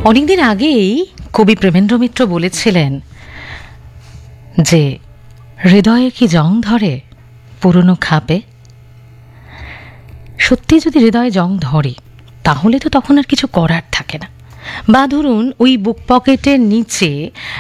অনেকদিন আগেই কবি প্রেমেন্দ্র মিত্র বলেছিলেন যে হৃদয়ে কি জং ধরে পুরনো খাপে। সত্যি যদি হৃদয়ে জং ধরে তাহলে তো তখন আর কিছু করার থাকে না। বা ধরুন ওই বুক পকেটের নিচে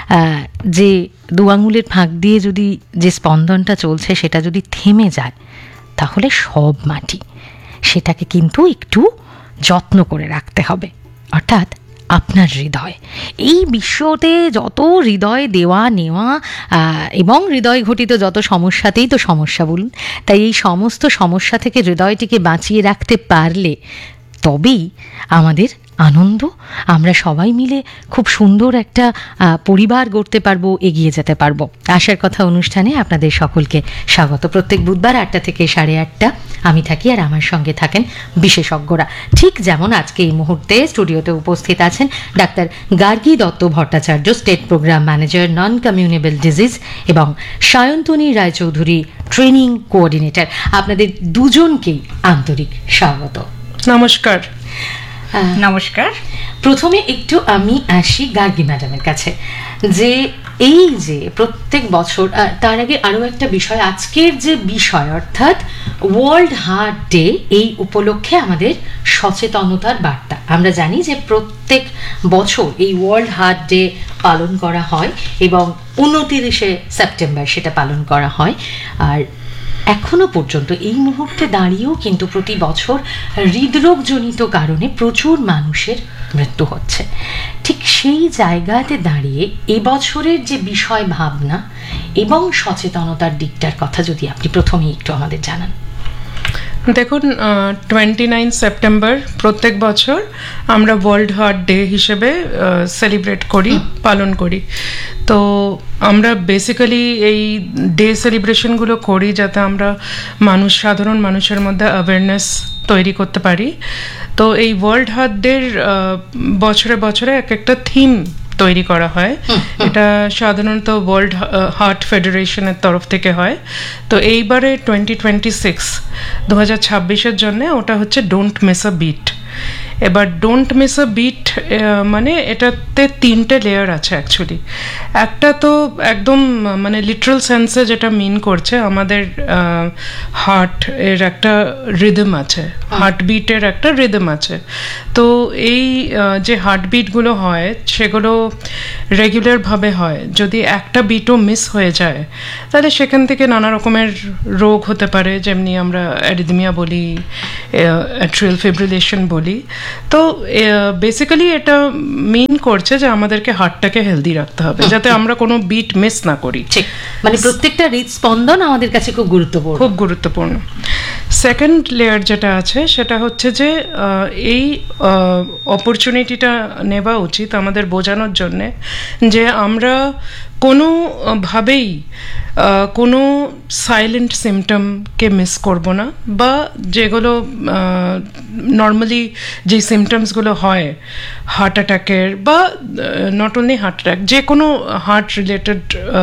যে দু আঙুলের ফাঁক দিয়ে যদি যে স্পন্দনটা চলছে সেটা যদি থেমে যায় তাহলে সব মাটি, সেটাকে কিন্তু একটু যত্ন করে রাখতে হবে। অর্থাৎ আপনার হৃদয়, এই বিশ্বতে যত হৃদয় দেওয়া নেওয়া এবং হৃদয় ঘটিত যত সমস্যাতেই তো সমস্যা বলুন, তাই এই সমস্ত সমস্যা থেকে হৃদয়টিকে বাঁচিয়ে রাখতে পারলে তবেই আমাদের আনন্দ, আমরা সবাই মিলে খুব সুন্দর একটা পরিবার গড়তে পারবো, এগিয়ে যেতে পারবো। আশার কথা অনুষ্ঠানে আপনাদের সকলকে স্বাগত। প্রত্যেক বুধবার 8টা থেকে 8:30 আমি থাকি, আর আমার সঙ্গে থাকেন বিশেষজ্ঞরা। ঠিক যেমন আজকে এই মুহূর্তে স্টুডিওতে উপস্থিত আছেন doctor Gargi Dutta Bhattacharya, state programme manager, non communicable disease, এবং সায়ন্তনী রায়চৌধুরী, ট্রেনিং কোঅর্ডিনেটর। আপনাদের দুজনকেই আন্তরিক স্বাগত। নমস্কার। নমস্কার। প্রথমে একটু আমি আসি গার্গী ম্যাডামের কাছে, যে এই যে প্রত্যেক বছর, তার আগে আরও একটা বিষয়, আজকের যে বিষয় অর্থাৎ ওয়ার্ল্ড হার্ট ডে, এই উপলক্ষে আমাদের সচেতনতার বার্তা। আমরা জানি যে প্রত্যেক বছর এই ওয়ার্ল্ড হার্ট ডে পালন করা হয় এবং 29শে সেপ্টেম্বর সেটা পালন করা হয়। আর এখনো পর্যন্ত এই মুহূর্তে দাঁড়িয়েও কিন্তু প্রতি বছর হৃদরোগজনিত কারণে প্রচুর মানুষের মৃত্যু হচ্ছে। ঠিক সেই জায়গাতে দাঁড়িয়ে এবছরের যে বিষয় ভাবনা এবং সচেতনতার দিকটার কথা যদি আপনি প্রথমেই একটু আমাদের জানান। দেখুন, 29 সেপ্টেম্বর প্রত্যেক বছর আমরা ওয়ার্ল্ড হার্ট ডে হিসেবে সেলিব্রেট করি, পালন করি। তো আমরা বেসিক্যালি এই ডে সেলিব্রেশনগুলো করি যাতে আমরা সাধারণ মানুষের মধ্যে অ্যাওয়ারনেস তৈরি করতে পারি। তো এই ওয়ার্ল্ড হার্ট ডের বছরে বছরে এক একটা থিম তৈরি করা হয়। এটা সাধারণত ওয়ার্ল্ড হার্ট ফেডারেশনের তরফ থেকে হয়। তো এইবারে 2026 জন্য ওটা হচ্ছে ডোন্ট মিস আ বিট। এবার ডোন্ট মিস আ বিট মানে এটাতে 3টে লেয়ার আছে অ্যাকচুয়ালি। একটা তো একদম মানে লিটারাল সেন্সে যেটা মিন করছে, আমাদের হার্ট এর একটা রিদম আছে, হার্টবিটের একটা রিদম আছে। তো এই যে হার্টবিটগুলো হয় সেগুলো রেগুলারভাবে হয়। যদি একটা বিটও মিস হয়ে যায় তাহলে সেখান থেকে নানা রকমের রোগ হতে পারে, যেমনি আমরা অ্যারিথমিয়া বলি, অ্যাট্রিয়াল ফিব্রিলেশন বলি। তো বেসিক্যালি এটা মিন করছে যে আমাদেরকে হার্টটাকে হেলদি রাখতে হবে যাতে আমরা কোনো বিট মিস না করি। মানে প্রত্যেকটা হৃদস্পন্দন আমাদের কাছে খুব গুরুত্বপূর্ণ, খুব গুরুত্বপূর্ণ। সেকেন্ড লেয়ার যেটা আছে সেটা হচ্ছে যে এই অপরচুনিটিটা নেওয়া উচিত আমাদের বোঝানোর জন্যে যে আমরা কোনোভাবেই কোনো সাইলেন্ট সিমটমকে মিস করব না, বা যেগুলো নর্মালি যে সিমটমসগুলো হয় হার্ট অ্যাটাকের, বা নট অনলি হার্ট অ্যাটাক, যে কোনো হার্ট রিলেটেড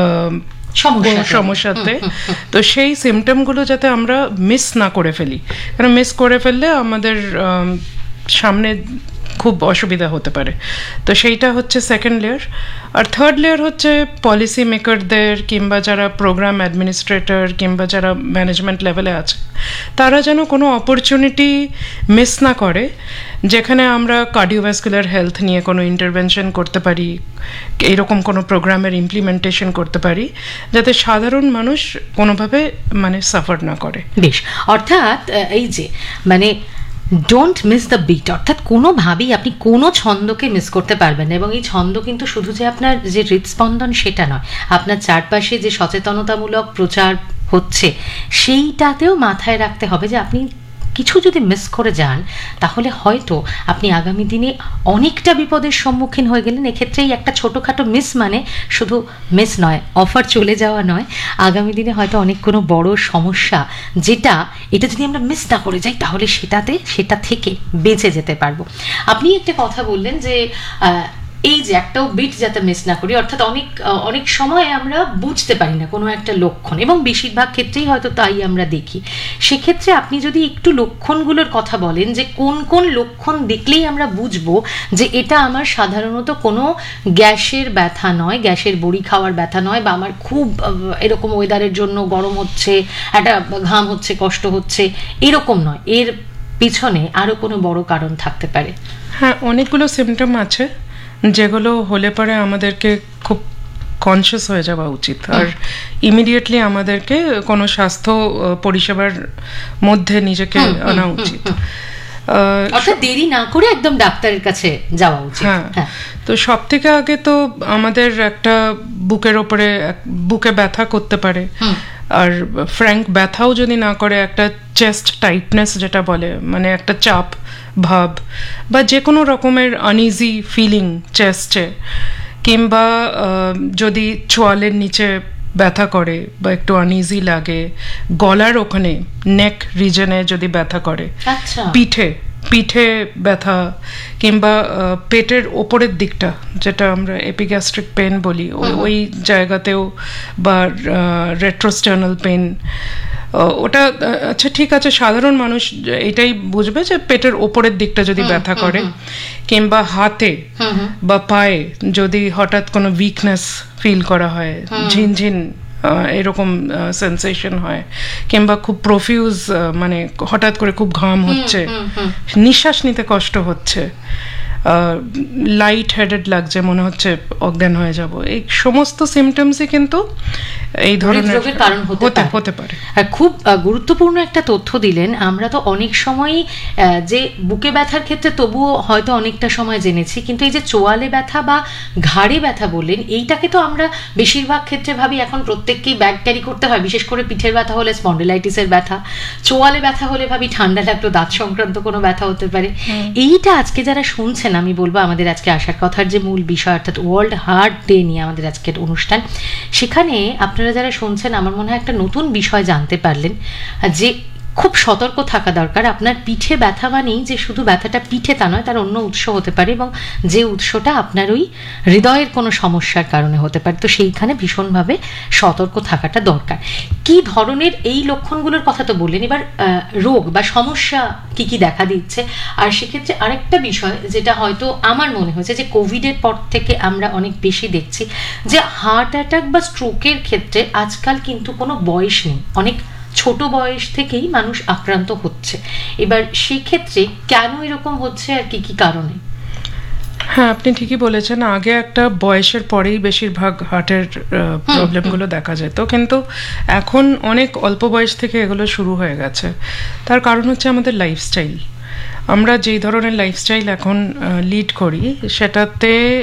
সমস্যাতে, তো সেই সিমটমগুলো যাতে আমরা মিস না করে ফেলি, কারণ মিস করে ফেললে আমাদের সামনে খুব অসুবিধা হতে পারে। তো সেইটা হচ্ছে সেকেন্ড লেয়ার। আর থার্ড লেয়ার হচ্ছে পলিসি মেকারদের, কিংবা যারা প্রোগ্রাম অ্যাডমিনিস্ট্রেটর, কিংবা যারা ম্যানেজমেন্ট লেভেলে আছে, তারা যেন কোনো অপরচুনিটি মিস না করে যেখানে আমরা কার্ডিওভাস্কুলার হেলথ নিয়ে কোনো ইন্টারভেনশন করতে পারি, এইরকম কোনো প্রোগ্রামের ইমপ্লিমেন্টেশন করতে পারি যাতে সাধারণ মানুষ কোনোভাবে মানে সাফার না করে। বেশ, অর্থাৎ এই যে মানে ডোন্ট মিস দ্য বিট, অর্থাৎ কোনোভাবেই আপনি কোনো ছন্দকে মিস করতে পারবেন না। এবং এই ছন্দ কিন্তু শুধু যে আপনার যে হৃদস্পন্দন সেটা নয়, আপনার চারপাশে যে সচেতনতামূলক প্রচার হচ্ছে সেইটাতেও মাথায় রাখতে হবে যে আপনি কিছু যদি মিস করে যান তাহলে হয়তো আপনি আগামী দিনে অনেকটা বিপদের সম্মুখীন হয়ে গেলেন। এক্ষেত্রেই একটা ছোটোখাটো মিস মানে শুধু মিস নয়, অফার চলে যাওয়া নয়, আগামী দিনে হয়তো অনেক কোনো বড় সমস্যা যেটা এটা যদি আমরা মিস না করে যাই তাহলে সেটা থেকে বেঁচে যেতে পারবো। আপনি একটা কথা বললেন যে এই যে একটাও বিট যাতে মিস না করি, অর্থাৎ অনেক সময় আমরা বুঝতে পারি না কোনো একটা লক্ষণ, এবং বেশিরভাগ ক্ষেত্রেই হয়তো তাই আমরা দেখি। সেক্ষেত্রে আপনি যদি একটু লক্ষণগুলোর কথা বলেন, যে কোন কোন লক্ষণ দেখলেই আমরা বুঝবো যে এটা আমার সাধারণত কোনো গ্যাসের ব্যথা নয়, গ্যাসের বড়ি খাওয়ার ব্যথা নয়, বা আমার খুব এরকম ওয়েদারের জন্য গরম হচ্ছে, একটা ঘাম হচ্ছে, কষ্ট হচ্ছে, এরকম নয়, এর পিছনে আরো কোনো বড় কারণ থাকতে পারে। হ্যাঁ, অনেকগুলো সিমটম আছে যেগুলো হলে পরে আমাদেরকে খুব কনসিয়াস হয়ে যাওয়া উচিত, আর ইমিডিয়েটলি আমাদেরকে কোনো স্বাস্থ্য পরিষেবার মধ্যে নিজেকে আনা উচিত, অর্থাৎ দেরি না করে একদম ডাক্তারের কাছে যাওয়া উচিত। হ্যাঁ, তো সব থেকে আগে তো আমাদের একটা বুকে ব্যথা করতে পারে, আর ফ্র্যাঙ্ক ব্যথাও যদি না করে, একটা চেস্ট টাইটনেস যেটা বলে, মানে একটা চাপ ভাব, বা যে কোনো রকমের আনইজি ফিলিং চেস্টে, কিংবা যদি চোয়ালের নিচে ব্যথা করে বা একটু আনইজি লাগে, গলার ওখানে নেক রিজনে যদি ব্যথা করে, পিঠে ব্যথা, কিংবা পেটের ওপরের দিকটা যেটা আমরা এপিগ্যাস্ট্রিক পেন বলি, ওই জায়গাতেও, বা রেট্রোস্টার্নাল পেন, ওটা আচ্ছা ঠিক আছে, সাধারণ মানুষ এটাই বুঝবে যে পেটের ওপরের দিকটা যদি ব্যথা করে, কিংবা হাতে বা পায়ে যদি হঠাৎ কোনো উইকনেস ফিল করা হয়, ঝিনঝিন এরকম সেন্সেশন হয়, কিংবা খুব প্রফিউজ, মানে হঠাৎ করে খুব ঘাম হচ্ছে, নিঃশ্বাস নিতে কষ্ট হচ্ছে, লাইট হেডেড লাগছে, মনে হচ্ছে অজ্ঞান হয়ে যাব, এই সমস্ত সিমটমসই কিন্তু এই ধরনের কারণ হতে পারে। খুব গুরুত্বপূর্ণ একটা তথ্য দিলেন। আমরা তো অনেক সময়ই যে বুকে ব্যথার ক্ষেত্রে তবুও হয়তো অনেকটা সময় জেনেছি, কিন্তু এই যে চোয়ালে ব্যথা বা ঘাড়ে ব্যথা বললেন, এইটাকে তো আমরা বেশিরভাগ ক্ষেত্রে ভাবি এখন প্রত্যেককেই ব্যাগ ক্যারি করতে হয়, বিশেষ করে পিঠের ব্যথা হলে স্পন্ডিলাইটিসের ব্যথা, চোয়ালে ব্যথা হলে ভাবি ঠান্ডা লাগলো, দাঁত সংক্রান্ত কোনো ব্যথা হতে পারে। এইটা আজকে যারা শুনছেন, আমি বলবো আমাদের আজকে আসার কথার যে মূল বিষয়, অর্থাৎ ওয়ার্ল্ড হার্ট ডে নিয়ে আমাদের আজকের অনুষ্ঠান, সেখানে আপনারা যারা শুনছেন আমার মনে হয় একটা নতুন বিষয় জানতে পারলেন, যে খুব সতর্ক থাকা দরকার। আপনার পিঠে ব্যথা মানেই যে শুধু ব্যথাটা পিঠে তা নয়, তার অন্য উৎস হতে পারে, এবং যে উৎসটা আপনার ওই হৃদয়ের কোনো সমস্যার কারণে হতে পারে। তো সেইখানে ভীষণভাবে সতর্ক থাকাটা দরকার। কি ধরনের এই লক্ষণগুলোর কথা তো বললেন, এবার রোগ বা সমস্যা কি কি দেখা দিচ্ছে, আর সেক্ষেত্রে আরেকটা বিষয় যেটা হয়তো আমার মনে হয়েছে যে কোভিডের পর থেকে আমরা অনেক বেশি দেখছি, যে হার্ট অ্যাটাক বা স্ট্রোকের ক্ষেত্রে আজকাল কিন্তু কোনো বয়স নেই, অনেক ছোট বয়স থেকেই মানুষ আক্রান্ত হচ্ছে। এবার সেক্ষেত্রে কেন এরকম হচ্ছে আর কি কি কারণে? হ্যাঁ, আপনি ঠিকই বলেছেন, আগে একটা বয়সের পরেই বেশিরভাগ হার্টের প্রবলেমগুলো দেখা যেত, কিন্তু এখন অনেক অল্প বয়স থেকে এগুলো শুরু হয়ে গেছে। তার কারণ হচ্ছে আমাদের লাইফস্টাইল। আমরা যেই ধরনের লাইফস্টাইল এখন লিড করি, সেটাতে